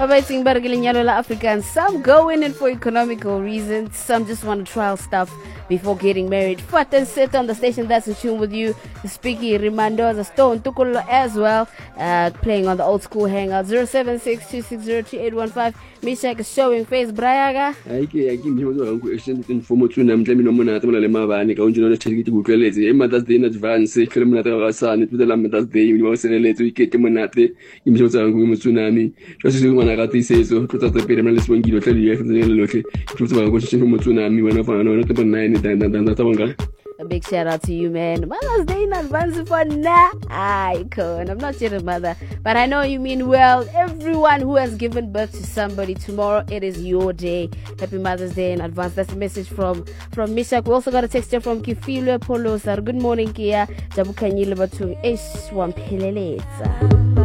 Amazing Africans. Some go in it for economical reasons. Some just want to trial stuff before getting married. Fat and sit on the station that's in tune with you. Speaking Rimandoza Stone Tukolo as well. Playing on the old school hangout. 076-260-2815. Mishak is showing face Brayaga. A big shout out to you, man. Mother's Day in advance for now. Icon. I'm not your mother, but I know you mean well. Everyone who has given birth to somebody, tomorrow it is your day. Happy Mother's Day in advance. That's a message from Mishak. We also got a text here from Kifilwe Polosar. Good morning, Kia. Jabukanyi Lebatung. Eswampeleleza.